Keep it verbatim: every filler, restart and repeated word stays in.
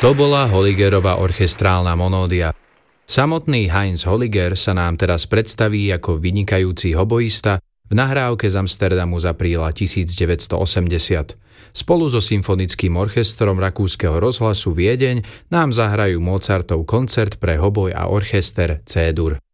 To bola Holligerová orchestrálna monódia. Samotný Heinz Holliger sa nám teraz predstaví ako vynikajúci hoboista v nahrávke z Amsterdamu z apríla devätnásťstoosemdesiat. Spolu so symfonickým orchestrom Rakúskeho rozhlasu Viedeň nám zahrajú Mozartov koncert pre hoboj a orchester C-dur.